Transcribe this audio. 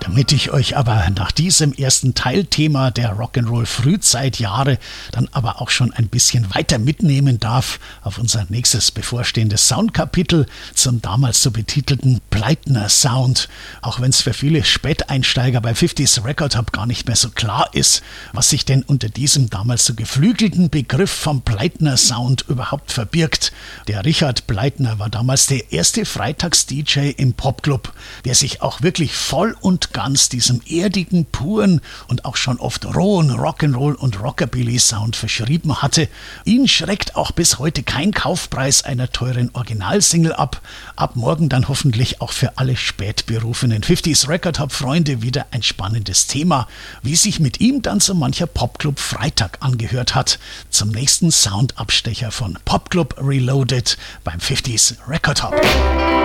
Damit ich euch aber nach diesem ersten Teilthema der Rock'n'Roll Frühzeitjahre dann aber auch schon ein bisschen weiter mitnehmen darf auf unser nächstes bevorstehendes Soundkapitel zum damals so betitelten Pleitner Sound. Auch wenn es für viele Späteinsteiger bei 50s Record Hub gar nicht mehr so klar ist, was sich denn unter diesem damals so geflügelten Begriff vom Pleitner Sound überhaupt verbirgt. Der Richard Pleitner war damals der erste Freitags-DJ im Popclub, der sich auch wirklich voll und ganz diesem erdigen, puren und auch schon oft rohen Rock'n'Roll und Rockabilly-Sound verschrieben hatte. Ihn schreckt auch bis heute kein Kaufpreis einer teuren Originalsingle ab. Ab morgen dann hoffentlich auch für alle spätberufenen 50s Record Hub-Freunde wieder ein spannendes Thema, wie sich mit ihm dann so mancher Popclub Freitag angehört hat. Zum nächsten Soundabstecher von Popclub Reloaded beim 50s Record Hub.